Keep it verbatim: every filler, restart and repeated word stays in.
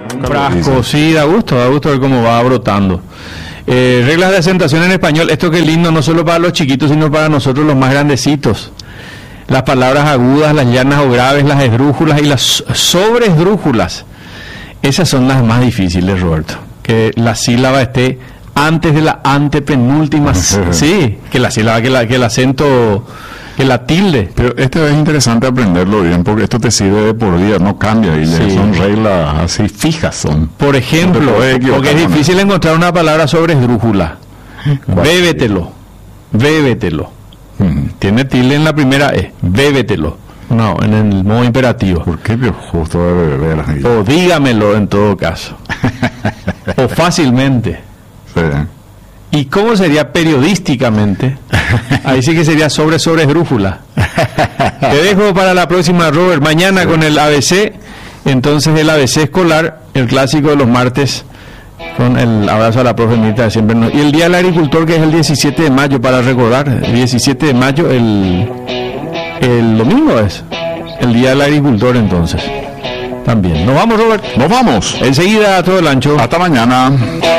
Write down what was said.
Un frasco, sí, da gusto, da gusto ver cómo va brotando. Eh, reglas de acentuación en español, esto que es lindo no solo para los chiquitos, sino para nosotros los más grandecitos. Las palabras agudas, las llanas o graves, las esdrújulas y las sobreesdrújulas. Esas son las más difíciles, Roberto. Que la sílaba esté antes de la antepenúltima. Sí, que la sílaba, que, la, que el acento, que la tilde. Pero esto es interesante aprenderlo bien, porque esto te sirve de por vida, no cambia. Y sí. Son reglas así fijas. Son. Por ejemplo, no porque es difícil encontrar una palabra sobreesdrújula. Bébetelo. Bébetelo. Hmm. Tiene tilde en la primera E. Bébetelo. No, en el modo imperativo. ¿Por qué justo de beber? O dígamelo en todo caso. O fácilmente. Sí. ¿Y cómo sería periodísticamente? Ahí sí que sería sobre sobre esdrújula. Te dejo para la próxima, Robert. Mañana sí. Con el A B C. Entonces el A B C escolar, el clásico de los martes, con el abrazo a la profe Mirta de siempre. Y el Día del Agricultor, que es el diecisiete de mayo, para recordar. El diecisiete de mayo, el... El domingo es el Día del Agricultor, entonces. También. ¿Nos vamos, Robert? Nos vamos. Enseguida a todo el ancho. Hasta mañana.